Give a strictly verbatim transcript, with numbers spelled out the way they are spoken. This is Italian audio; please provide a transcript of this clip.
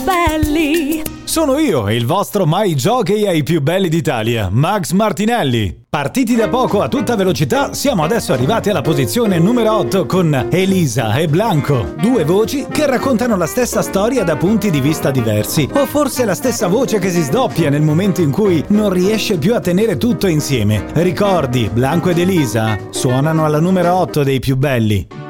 belli. Sono io, il vostro mai jockey ai più belli d'Italia, Max Martinelli. Partiti da poco a tutta velocità, siamo adesso arrivati alla posizione numero otto con Elisa e Blanco, due voci che raccontano la stessa storia da punti di vista diversi, o forse la stessa voce che si sdoppia nel momento in cui non riesce più a tenere tutto insieme. Ricordi, Blanco ed Elisa suonano alla numero otto dei più belli.